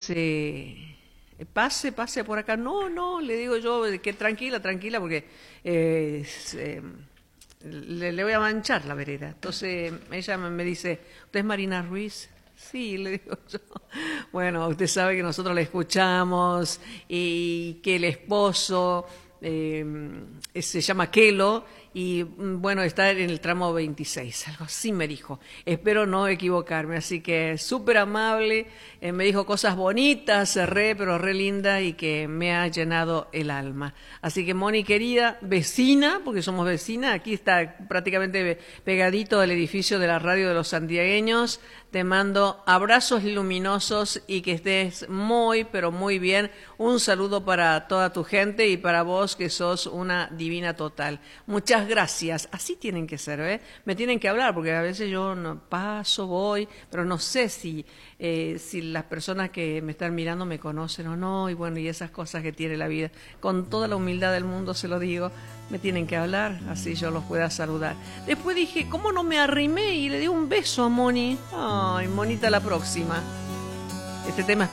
dice, pase por acá. No, le digo yo, que tranquila, porque le voy a manchar la vereda. Entonces ella me dice, ¿usted es Marina Ruiz? Sí, le digo yo. Bueno, usted sabe que nosotros la escuchamos y que el esposo se llama Kelo y bueno, está en el tramo 26, algo así me dijo. Espero no equivocarme, así que súper amable, me dijo cosas bonitas, pero re linda y que me ha llenado el alma. Así que Moni querida, vecina, porque somos vecinas, aquí está prácticamente pegadito al edificio de la radio de los santiagueños. Te mando abrazos luminosos y que estés muy, pero muy bien. Un saludo para toda tu gente y para vos que sos una divina total. Muchas gracias. Así tienen que ser, ¿eh? Me tienen que hablar porque a veces yo no paso, voy, pero no sé si las personas que me están mirando me conocen o no. Y bueno, y esas cosas que tiene la vida. Con toda la humildad del mundo se lo digo. Me tienen que hablar, así yo los pueda saludar. Después dije, ¿cómo no me arrimé? Y le di un beso a Moni. Ay, Monita, la próxima. Este tema es